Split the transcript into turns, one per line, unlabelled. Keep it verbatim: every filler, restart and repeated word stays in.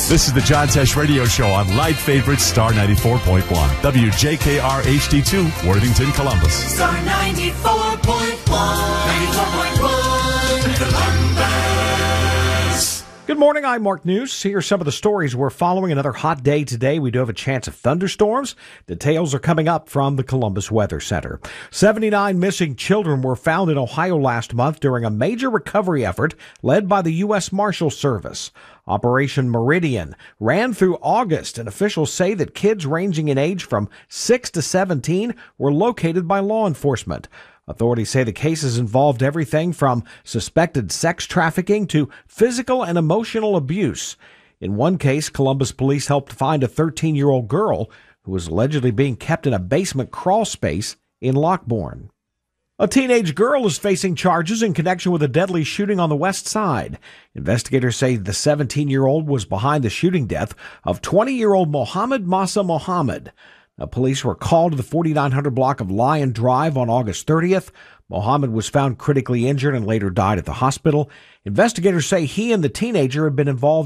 This is the John Tesh Radio Show on Light Favorites Star ninety-four point one. W J K R H D two, Worthington, Columbus.
Star ninety-four point one. ninety-four point one. Columbus.
Good morning, I'm Mark News. Here are some of the stories we're following. Another hot day today. We do have a chance of thunderstorms. Details are coming up from the Columbus Weather Center. seventy-nine missing children were found in Ohio last month during a major recovery effort led by the U S Marshal Service. Operation Meridian ran through August, and officials say that kids ranging in age from six to seventeen were located by law enforcement. Authorities say the cases involved everything from suspected sex trafficking to physical and emotional abuse. In one case, Columbus police helped find a thirteen-year-old girl who was allegedly being kept in a basement crawl space in Lockbourne. A teenage girl is facing charges in connection with a deadly shooting on the west side. Investigators say the seventeen-year-old was behind the shooting death of twenty-year-old Mohammed Masa Mohammed. Now, police were called to the forty-nine hundred block of Lion Drive on August thirtieth. Mohammed was found critically injured and later died at the hospital. Investigators say he and the teenager had been involved